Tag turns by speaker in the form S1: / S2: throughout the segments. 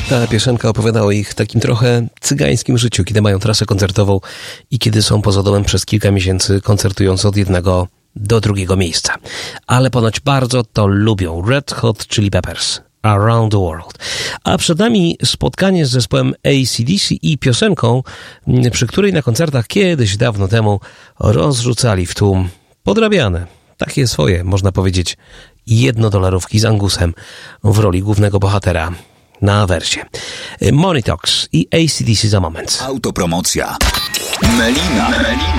S1: Ta piosenka opowiada o ich takim trochę cygańskim życiu, kiedy mają trasę koncertową i kiedy są poza domem przez kilka miesięcy, koncertując od jednego do drugiego miejsca. Ale ponoć bardzo to lubią Red Hot Chili Peppers, Around the World. A przed nami spotkanie z zespołem AC/DC i piosenką, przy której na koncertach kiedyś dawno temu rozrzucali w tłum podrabiane, takie swoje, można powiedzieć, $1 z Angusem w roli głównego bohatera na wersie. Money Talks i AC/DC za moment.
S2: Autopromocja. Melina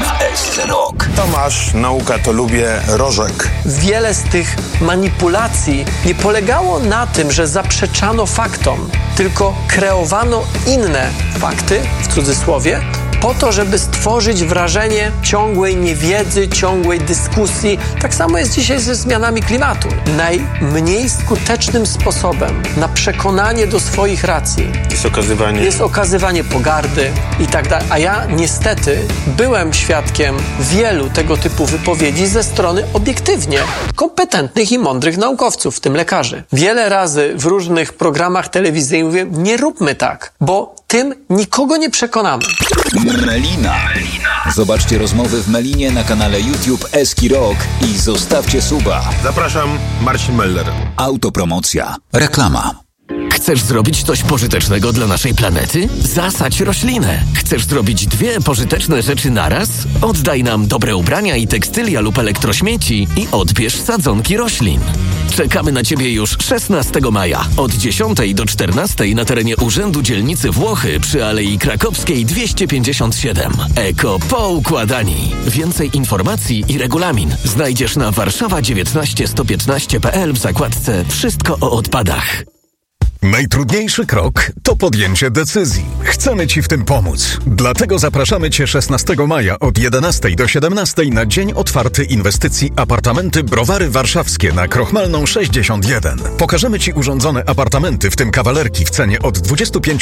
S2: SC Rock.
S3: Tomasz, nauka to lubię, Rożek.
S4: Wiele z tych manipulacji nie polegało na tym, że zaprzeczano faktom, tylko kreowano inne fakty, w cudzysłowie, po to, żeby stworzyć wrażenie ciągłej niewiedzy, ciągłej dyskusji. Tak samo jest dzisiaj ze zmianami klimatu. Najmniej skutecznym sposobem na przekonanie do swoich racji jest okazywanie pogardy i tak dalej. A ja niestety byłem świadkiem wielu tego typu wypowiedzi ze strony obiektywnie kompetentnych i mądrych naukowców, w tym lekarzy. Wiele razy w różnych programach telewizyjnych mówię, nie róbmy tak, bo tym nikogo nie przekonamy.
S2: Melina. Zobaczcie rozmowy w Melinie na kanale YouTube SC Rock i zostawcie suba.
S3: Zapraszam, Marcin Meller.
S2: Autopromocja. Reklama.
S5: Chcesz zrobić coś pożytecznego dla naszej planety? Zasadź roślinę. Chcesz zrobić 2 pożyteczne rzeczy naraz? Oddaj nam dobre ubrania i tekstylia lub elektrośmieci i odbierz sadzonki roślin. Czekamy na Ciebie już 16 maja od 10 do 14 na terenie Urzędu Dzielnicy Włochy przy Alei Krakowskiej 257. Eko Poukładani. Więcej informacji i regulamin znajdziesz na warszawa19115.pl w zakładce Wszystko o odpadach.
S6: Najtrudniejszy krok to podjęcie decyzji. Chcemy Ci w tym pomóc. Dlatego zapraszamy Cię 16 maja od 11 do 17 na Dzień Otwarty Inwestycji Apartamenty Browary Warszawskie na Krochmalną 61. Pokażemy Ci urządzone apartamenty, w tym kawalerki w cenie od 25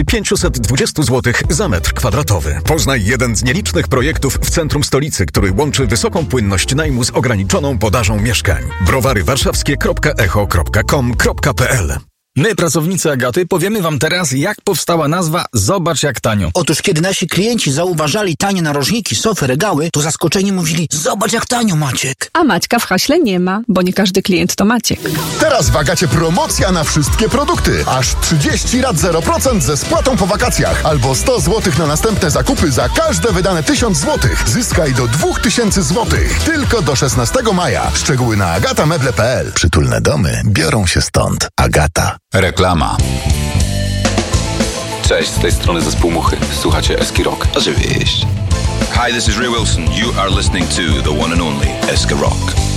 S6: 520 zł za metr kwadratowy. Poznaj jeden z nielicznych projektów w centrum stolicy, który łączy wysoką płynność najmu z ograniczoną podażą mieszkań. browarywarszawskie.echo.com.pl.
S7: My, pracownicy Agaty, powiemy Wam teraz, jak powstała nazwa Zobacz jak tanio.
S8: Otóż kiedy nasi klienci zauważali tanie narożniki, sofy, regały, to zaskoczeni mówili: zobacz jak tanio, Maciek.
S9: A Maćka w haśle nie ma, bo nie każdy klient to Maciek.
S10: Teraz w Agacie promocja na wszystkie produkty. Aż 30 rat 0% ze spłatą po wakacjach. Albo 100 zł na następne zakupy za każde wydane 1000 zł. Zyskaj do 2000 zł. Tylko do 16 maja. Szczegóły na agatameble.pl. Przytulne domy biorą się stąd. Agata.
S2: Reklama.
S11: Cześć, z tej strony zespół Muchy. Słuchacie SC Rock.
S2: Oczywiście.
S11: Hi, this is Ray Wilson. You are listening to the one and only SC Rock.